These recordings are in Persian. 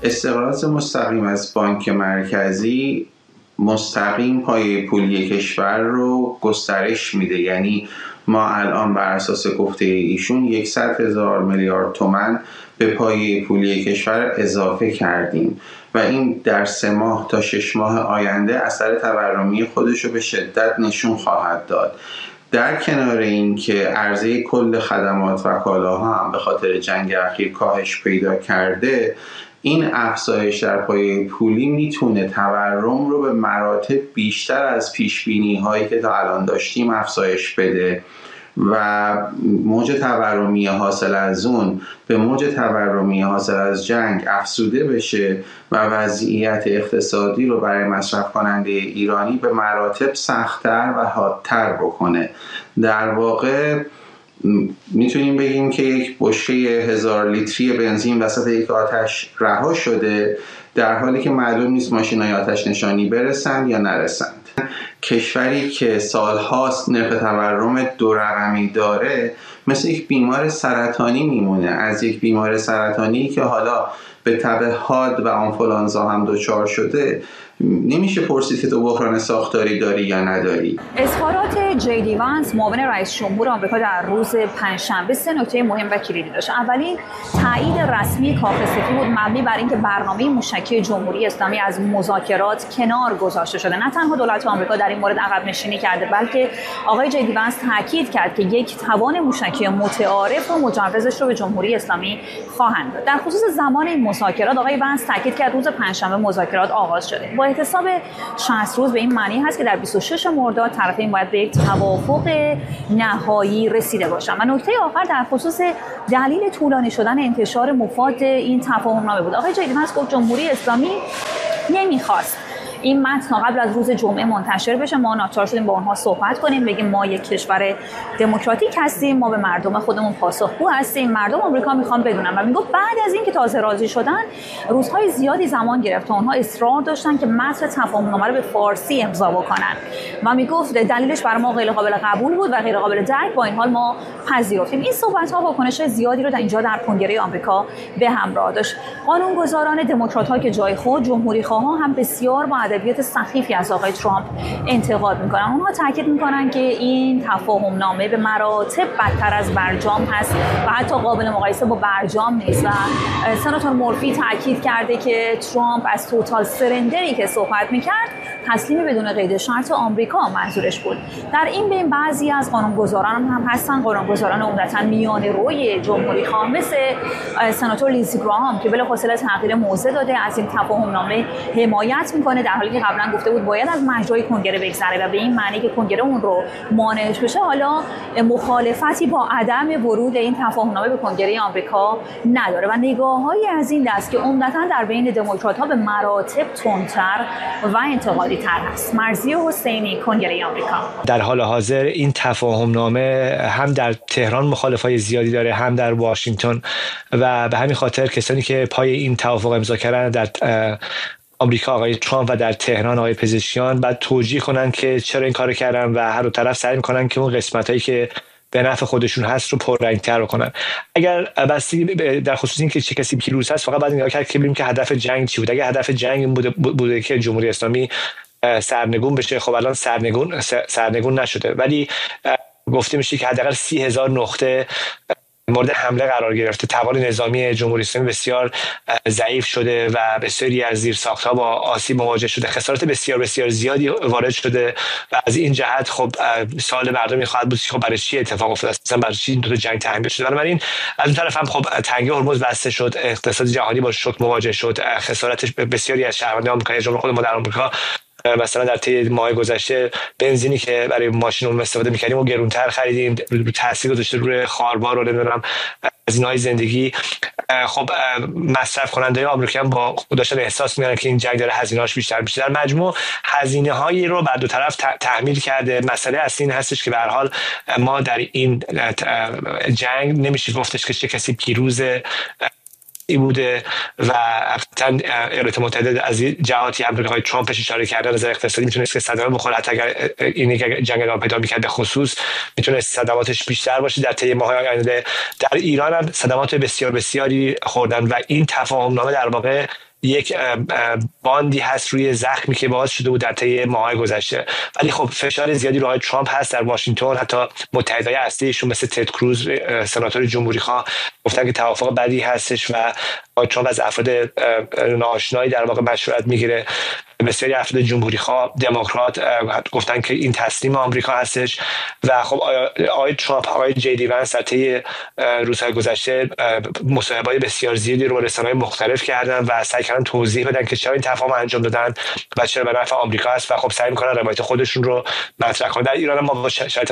استقراض مستقیم از بانک مرکزی مستقیم پایه پولی کشور رو گسترش میده. یعنی ما الان بر اساس گفته ایشون 100,000 میلیارد تومان به پایه پولی کشور اضافه کردیم و این در 3 ماه تا 6 ماه آینده اثر تورمی خودش رو به شدت نشون خواهد داد. در کنار این که عرضه کل خدمات و کالاها هم به خاطر جنگ اخیر کاهش پیدا کرده، این افزایش در پایه پولی میتونه تورم رو به مراتب بیشتر از پیشبینی هایی که تا الان داشتیم افزایش بده و موج تورمی حاصل از اون به موج تورمی حاصل از جنگ افزوده بشه و وضعیت اقتصادی رو برای مصرف کننده ایرانی به مراتب سخت‌تر و حادتر بکنه. در واقع میتونیم بگیم که یک بشکه 1000 لیتری بنزین وسط یک آتش رها شده، در حالی که معلوم نیست ماشینای آتش نشانی برسند یا نرسند. کشوری که سالهاست نرخ تورم 2 رقمی داره مثل یک بیمار سرطانی میمونه. از یک بیمار سرطانی که حالا به تب حاد و آنفولانزا هم دچار شده نمیشه پرسید که تو بحران ساختاری داری یا نداری. اظهارات جی دی وانس معاون رئیس جمهور آمریکا در روز پنجشنبه 3 نکته مهم و کلیدی داشت. اولین تایید رسمی کاخ سفید بود مبنی بر اینکه برنامه موشکی جمهوری اسلامی از مذاکرات کنار گذاشته شده. نه تنها دولت آمریکا در این مورد عقب نشینی کرده، بلکه آقای جی دی وانس تاکید کرد که یک توان موشکی متعارف و مجوزش رو به جمهوری اسلامی خواهند داد. در خصوص زمان این مذاکرات آقای وانس تاکید کرد روز پنجشنبه مذاکرات آغاز شده. با احتساب 60 روز به این معنی هست که در 26 مرداد طرفین باید به یک توافق نهایی رسیده باشند. و نکته آخر در خصوص دلیل طولانی شدن انتشار مفاد این تفاهمنامه بود. آقای جی دی وانس گفت جمهوری اسلامی نمیخواست این متن قبل از روز جمعه منتشر بشه. ما ناچار شدیم با اونها صحبت کنیم، بگیم ما یک کشور دموکراتیک هستیم، ما به مردم خودمون پاسخگو هستیم، مردم آمریکا میخوان بدونن. و میگفت بعد از اینکه تازه راضی شدن روزهای زیادی زمان گرفت. اونها اصرار داشتن که متن تفاهمنامه رو به فارسی امضا بکنن و میگفت دلیلش برای ما غیر قابل قبول بود و غیر قابل درک، با این حال ما پذیرفتیم. این صحبت ها واکنش زیادی رو در اینجا در کنگره آمریکا به همراه داشت. قانونگذاران دموکرات‌ها که جای خود، جمهوری‌خواها هم بسیار با ادبیات سخیفی از آقای ترامپ انتقاد میکنن. اونها تاکید میکنن که این تفاهمنامه به مراتب بدتر از برجام هست و حتی قابل مقایسه با برجام نیست. و سناتور مورفی تاکید کرده که ترامپ از توتال سرندری که صحبت میکرد تسلیم بدون قید شرط آمریکا منظورش بود. در این بین بعضی از قانونگذاران هم هستن، قانونگذاران عمدتاً میانه روی جمهوری‌خواه مثل سناتور لیندزی گراهام که بلافاصله تغییر موضع داده، از این تفاهمنامه حمایت میکنه، در حالی که قبلا گفته بود باید از مجرای کنگره بگذره و به این معنی که کنگره اون رو مانعش بشه. حالا مخالفتی با عدم ورود این تفاهمنامه به کنگره آمریکا نداره و نگاه‌هایی از این دست که عمدتاً در بین دموکرات‌ها به مراتب تندتر و انتقادی تر هست. مرضی حسینی، کنگره آمریکا. در حال حاضر این تفاهمنامه هم در تهران مخالفای زیادی داره، هم در واشنگتن و به همین خاطر کسانی که پای این توافق امضا کردن در آمریکا آقای ترامپ و در تهران آقای پزشکیان بعد توجیه کنن که چرا این کارو کردن و هر دو طرف سعی میکنن که اون قسمتایی که به نفع خودشون هست رو پررنگ‌تر بکنن. اگر بس در خصوص این که چه کسی پیروز هست فقط بعد نگاه کرد که ببینیم که هدف جنگ چی بود. اگه هدف جنگ بوده که جمهوری اسلامی سرنگون بشه، خب الان سرنگون نشده، ولی گفته میشه که حداقل 30,000 نقطه مورد حمله قرار گرفته. توان نظامی جمهوری اسلامی بسیار ضعیف شده و بسیاری از زیرساخت‌ها با آسیب مواجه شده. خسارات بسیار بسیار زیادی وارد شده و از این جهت خب سوال مردمی خواهد بود خب برای چی اتفاق افتاد، مثلا برای چی این دو تا جنگ تحمیل شده. بنابراین از اون طرف هم خب تنگه هرمز بسته شد، اقتصاد جهانی با شوک مواجه شد، خسارت بسیاری از شهروندان آمریکایی جمله خود ما در آمریکا مثلا در طی ماه گذشته بنزینی که برای ماشینمون استفاده می‌کردیم و گرونتر خریدیم، رو تاثیر گذاشته روی خاربار و نمیدونم هزینه‌های زندگی. خب مصرف کننده آمریکایی با داشتن احساس می‌کنن که این جنگ داره هزینه‌اش بیشتر میشه. در مجموع هزینه‌هایی رو بر دو طرف تحمیل کرده. مسئله اصلی این هستش که به هر حال ما در این جنگ نمیشه گفتش که چه کسی پیروز ای بوده و قطعا ایالات متحده از جهاتی هم به ترامپش اشاره کرده نظر اقتصادی میتونه که صدمه بخوره. حتی اگر این جنگ ادامه پیدا می‌کرد به خصوص میتونه صدماتش بیشتر باشه در طی ماه‌های آینده. در ایران هم صدمات بسیار بسیاری خوردن و این تفاهمنامه در واقع یک باندی هست روی زخمی که باعث شده بود در طی ماه‌های گذشته. ولی خب فشار زیادی روی ترامپ هست در واشنگتن. حتی متحدای اصلیشون مثل تد کروز سناتور جمهوری‌خواه گفتن که توافق بدی هستش و ترامپ از افراد ناآشنایی در واقع مشورت میگیره. بسیاری افراد جمهوری‌خواه دموکرات گفتن که این تسلیم آمریکا هستش و خب آقای ترامپ، آقای جی دی ونس در طی روزهای گذشته مصاحبه‌های بسیار زیادی رو با رسانه‌های مختلف کردن و سعی کردن توضیح بدن که چرا این تفاهم انجام دادن و چرا به نفع آمریکا است و خب سعی می‌کنن روایت خودشون رو مطرح کنن. در ایران ما با شرایط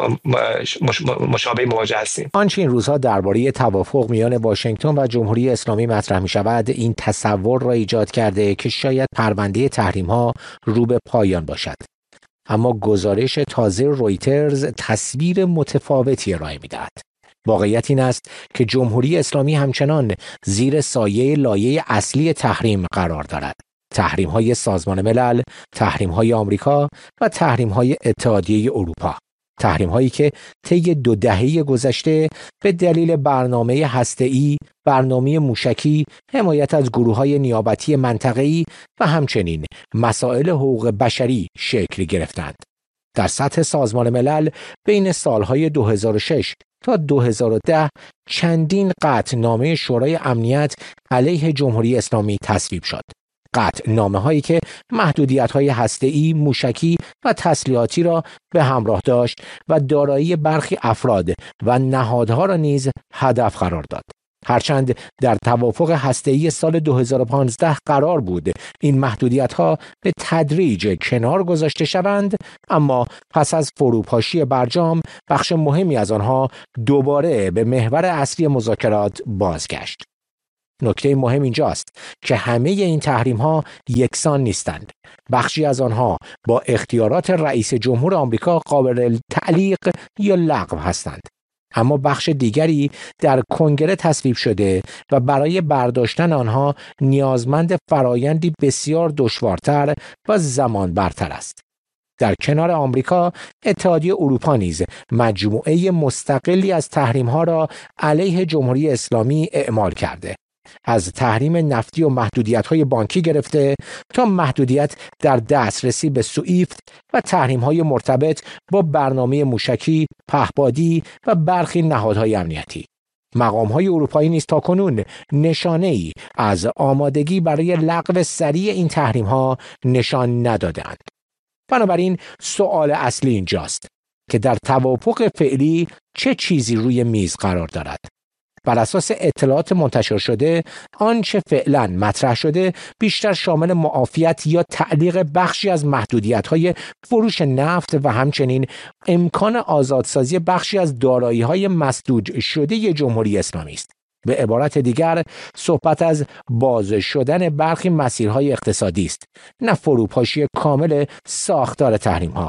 مشابهی مواجه هستیم. آنچه این روزها درباره توافق میان واشنگتن و جمهوری اسلامی مطرح می‌شود، این تصور را ایجاد کرده که شاید پرونده تحریم‌ها رو به پایان باشد. اما گزارش تازه رویترز تصویر متفاوتی ارائه می‌دهد. واقعیت این است که جمهوری اسلامی همچنان زیر سایه لایه اصلی تحریم قرار دارد. تحریم‌های سازمان ملل، تحریم‌های آمریکا و تحریم‌های اتحادیه اروپا. تحریم‌هایی که طی 2 دهه گذشته به دلیل برنامه هسته‌ای، برنامه موشکی، حمایت از گروه‌های نیابتی منطقه‌ای و همچنین مسائل حقوق بشری شکل گرفتند. در سطح سازمان ملل بین سالهای 2006 تا 2010 چندین قطعنامه شورای امنیت علیه جمهوری اسلامی تصویب شد. قطعنامه‌هایی که محدودیت‌های هسته‌ای، موشکی و تسلیحاتی را به همراه داشت و دارایی برخی افراد و نهادها را نیز هدف قرار داد. هرچند در توافق هسته‌ای سال 2015 قرار بود این محدودیت‌ها به تدریج کنار گذاشته شوند، اما پس از فروپاشی برجام بخش مهمی از آنها دوباره به محور اصلی مذاکرات بازگشت. نکته مهم اینجاست که همه این تحریم‌ها یکسان نیستند. بخشی از آنها با اختیارات رئیس جمهور آمریکا قابل تعلیق یا لغو هستند. اما بخش دیگری در کنگره تصویب شده و برای برداشتن آنها نیازمند فرایندی بسیار دشوارتر و زمان برتر است. در کنار آمریکا، اتحادیه اروپا نیز مجموعه مستقلی از تحریم‌ها را علیه جمهوری اسلامی اعمال کرده. از تحریم نفتی و محدودیت‌های بانکی گرفته تا محدودیت در دسترسی به سوئیفت و تحریم‌های مرتبط با برنامه موشکی، پهپادی و برخی نهادهای امنیتی. مقام‌های اروپایی نیز تاکنون نشانه‌ای از آمادگی برای لغو سریع این تحریم‌ها نشان ندادند. بنابراین سؤال اصلی اینجاست که در توافق فعلی چه چیزی روی میز قرار دارد؟ بر اساس اطلاعات منتشر شده، آنچه فعلا مطرح شده بیشتر شامل معافیت یا تعلیق بخشی از محدودیت‌های فروش نفت و همچنین امکان آزادسازی بخشی از دارایی‌های مسدود شده جمهوری اسلامی است. به عبارت دیگر، صحبت از باز شدن برخی مسیرهای اقتصادی است، نه فروپاشی کامل ساختار تحریم‌ها.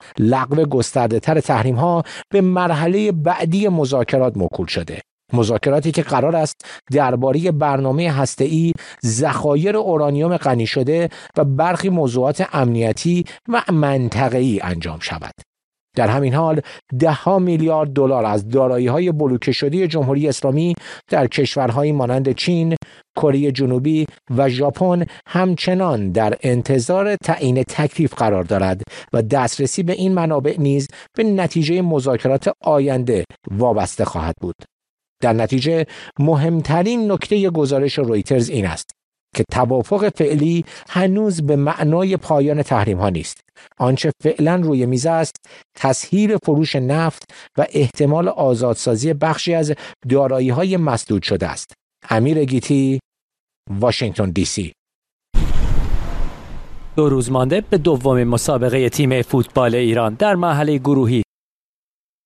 لغو گسترده‌تر تحریم‌ها به مرحله بعدی مذاکرات موکول شده. مذاکراتی که قرار است درباره برنامه هسته‌ای، ذخایر اورانیوم غنی شده و برخی موضوعات امنیتی و منطقه‌ای انجام شود. در همین حال 10 میلیارد دلار از دارایی‌های بلوکه شده جمهوری اسلامی در کشورهایی مانند چین، کره جنوبی و ژاپن همچنان در انتظار تعیین تکلیف قرار دارد و دسترسی به این منابع نیز به نتیجه مذاکرات آینده وابسته خواهد بود. در نتیجه مهمترین نکته گزارش رویترز این است که توافق فعلی هنوز به معنای پایان تحریم‌ها نیست. آنچه فعلا روی میز است تسهیل فروش نفت و احتمال آزادسازی بخشی از دارایی‌های مسدود شده است. امیر گیتی، واشنگتن دی سی. 2 روز مانده به دومین مسابقه تیم فوتبال ایران در مرحله گروهی